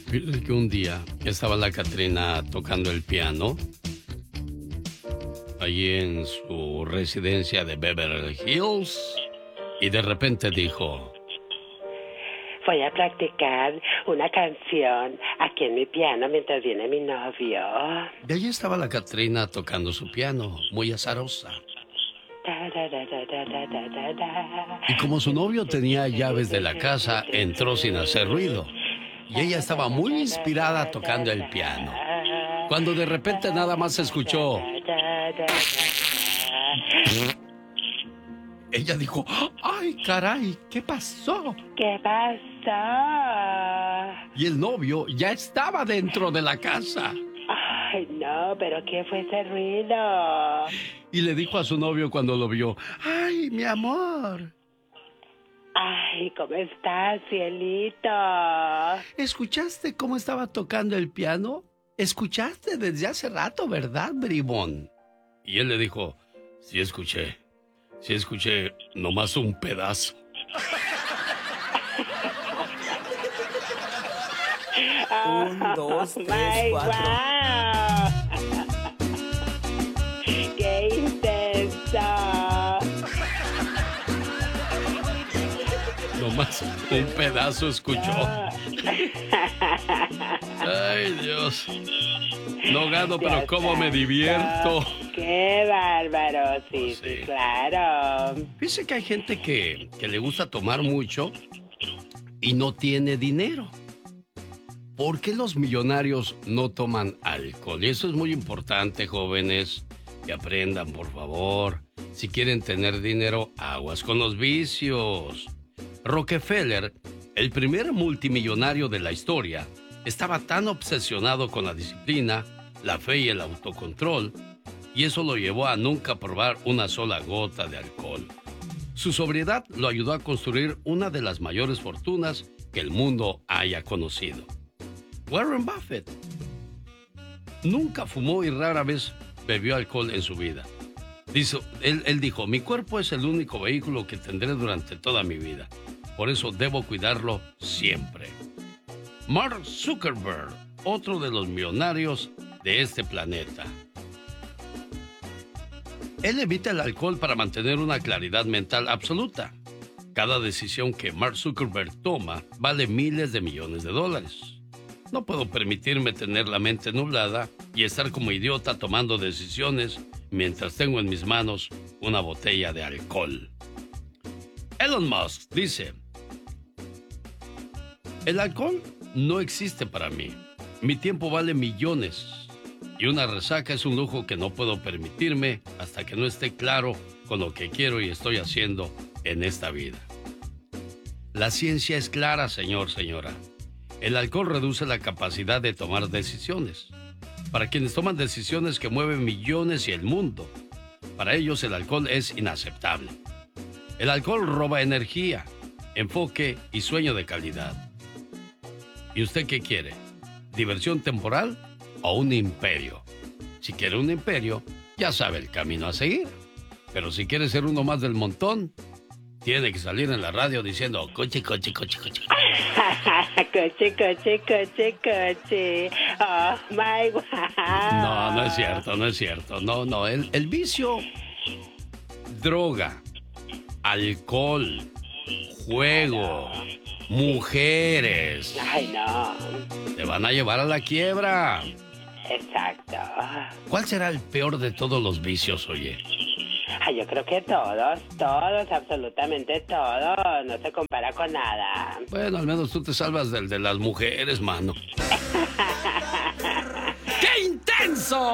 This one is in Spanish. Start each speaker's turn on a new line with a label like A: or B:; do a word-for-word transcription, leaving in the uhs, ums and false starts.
A: Fíjate que un día estaba la Catrina tocando el piano allí en su residencia de Beverly Hills y de repente dijo:
B: voy a practicar una canción aquí en mi piano mientras viene mi novio.
A: De allí estaba la Catrina tocando su piano, muy azarosa. Y como su novio tenía llaves de la casa, entró sin hacer ruido. Y ella estaba muy inspirada tocando el piano, cuando de repente nada más se escuchó. Ella dijo: ¡ay, caray! ¿Qué pasó?
B: ¿Qué pasó?
A: Y el novio ya estaba dentro de la casa.
B: Ay, no, pero ¿qué fue ese ruido?
A: Y le dijo a su novio cuando lo vio: ¡ay, mi amor!
B: Ay, ¿cómo estás, cielito?
A: ¿Escuchaste cómo estaba tocando el piano? ¿Escuchaste desde hace rato, verdad, bribón? Y él le dijo: sí escuché, sí escuché, nomás un pedazo.
C: Un, dos, tres,
B: my
C: cuatro.
B: Wow. ¡Qué intenso!
A: Nomás un pedazo escuchó. Ay, Dios. No gano, pero
B: Dios
A: cómo me divierto.
B: ¡Qué bárbaro! Sí,
A: Oh, sí.
B: sí, claro.
A: Fíjese que hay gente que, que le gusta tomar mucho y no tiene dinero. ¿Por qué los millonarios no toman alcohol? Y eso es muy importante, jóvenes, que aprendan, por favor. Si quieren tener dinero, aguas con los vicios. Rockefeller, el primer multimillonario de la historia, estaba tan obsesionado con la disciplina, la fe y el autocontrol, y eso lo llevó a nunca probar una sola gota de alcohol. Su sobriedad lo ayudó a construir una de las mayores fortunas que el mundo haya conocido. Warren Buffett nunca fumó y rara vez bebió alcohol en su vida. Dice, él, él dijo: mi cuerpo es el único vehículo que tendré durante toda mi vida. Por eso debo cuidarlo siempre. Mark Zuckerberg, otro de los millonarios de este planeta. Él evita el alcohol para mantener una claridad mental absoluta. Cada decisión que Mark Zuckerberg toma vale miles de millones de dólares. No puedo permitirme tener la mente nublada y estar como idiota tomando decisiones mientras tengo en mis manos una botella de alcohol. Elon Musk dice: el alcohol no existe para mí. Mi tiempo vale millones. Y una resaca es un lujo que no puedo permitirme hasta que no esté claro con lo que quiero y estoy haciendo en esta vida. La ciencia es clara, señor, señora. El alcohol reduce la capacidad de tomar decisiones. Para quienes toman decisiones que mueven millones y el mundo, para ellos el alcohol es inaceptable. El alcohol roba energía, enfoque y sueño de calidad. ¿Y usted qué quiere? ¿Diversión temporal o un imperio? Si quiere un imperio, ya sabe el camino a seguir. Pero si quiere ser uno más del montón, tiene que salir en la radio diciendo: coche, coche, coche, coche.
B: Coche, coche, coche, coche. Oh, my wow.
A: No, no es cierto, no es cierto. No, no, el, el vicio, droga, alcohol, juego, mujeres,
B: Ay, no.
A: te van a llevar a la quiebra.
B: Exacto.
A: ¿Cuál será el peor de todos los vicios, oye?
B: Ay, yo creo que todos, todos, absolutamente todos. No se compara con nada.
A: Bueno, al menos tú te salvas del de las mujeres, mano. ¡Qué intenso!